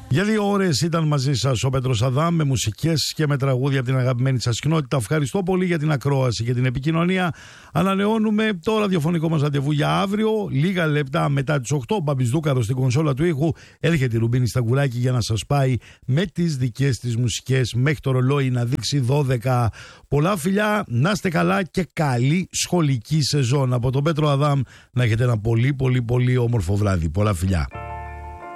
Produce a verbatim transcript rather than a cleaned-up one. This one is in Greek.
Για δύο ώρες ήταν μαζί σας ο Πέτρος Αδάμ με μουσικές και με τραγούδια από την αγαπημένη σας κοινότητα. Ευχαριστώ πολύ για την ακρόαση και την επικοινωνία. Ανανεώνουμε το ραδιοφωνικό μας ραντεβού για αύριο, λίγα λεπτά μετά τις οκτώ. Ο Μπάμπης Δούκαρος στην κονσόλα του ήχου. Έρχεται η Ρουμπίνη Σταγκουράκη για να σας πάει με τις δικές της μουσικές μέχρι το ρολόι να δείξει δώδεκα. Πολλά φιλιά, να είστε καλά και καλή σχολική σεζόν. Από τον Πέτρο Αδάμ να έχετε ένα πολύ πολύ πολύ όμορφο βράδυ. Πολλά φιλιά.